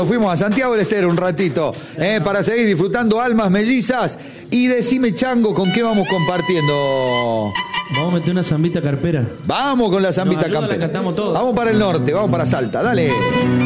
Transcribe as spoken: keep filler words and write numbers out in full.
nos fuimos a Santiago del Estero un ratito, eh, para seguir disfrutando Almas Mellizas. Y decime, Chango, ¿con qué vamos compartiendo? Vamos a meter una zambita carpera. Vamos con la zambita Nos ayuda, la carpera. cantamos todos. Vamos para el norte, vamos para Salta, dale.